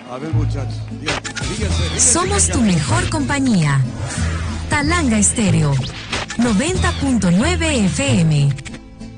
A ver, muchachos, díganse. Somos tu mejor compañía. Talanga Estéreo, 90.9 FM.